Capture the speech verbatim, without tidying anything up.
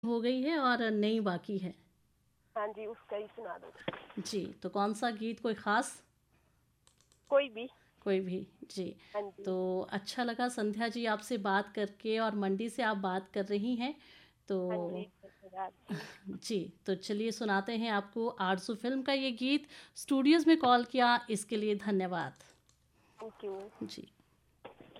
हो गई है और नई बाकी है। हाँ जी, उसका ही सुना दो। जी, तो कौन-सा गीत, कोई ख़ास? कोई भी। कोई भी, जी। हाँ जी। तो अच्छा लगा संध्या जी आपसे बात करके, और मंडी से आप बात कर रही हैं, हाँ तो जी, धन्यवाद जी। जी, तो चलिए सुनाते हैं आपको आरज़ू फ़िल्म का ये गीत। स्टूडियोज़ में कॉल किया इसके लिए धन्यवाद। Thank you. जी।